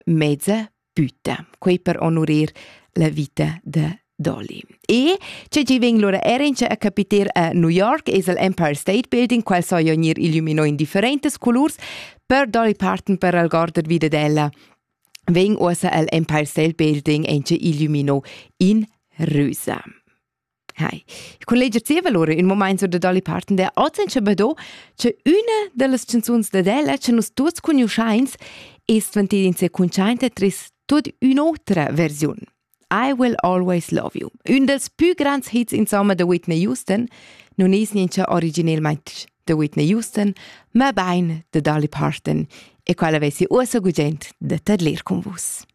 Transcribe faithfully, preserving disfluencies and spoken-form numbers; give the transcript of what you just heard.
mezza büta, quei per onorir la vita de Dolly. E c'è ci veng loro erince a capiter a New York es l'Empire State Building, qual so jonir illumino in differentes colors, per Dolly Parton per al gorder vida della. Veng osa l'Empire State Building ence illumino in rosa. Hai. Con legger sia valore in momento de Dolly Parton der ozenche bado, c'è una delle canzoni de della che nos tuts conosceins es ventidinse conciante tris tut un'altra versione. I Will Always Love You. Un dels più grands hits insomma de Whitney Houston, non es niente originalmente de Whitney Houston, ma bain de Dolly Parton, e quale avessi osa gugent de tadler con vos.